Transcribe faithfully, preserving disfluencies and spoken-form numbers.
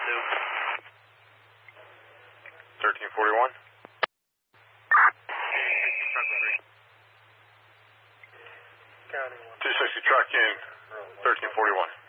two. thirteen forty-one. County one. two sixty truck in thirteen forty-one.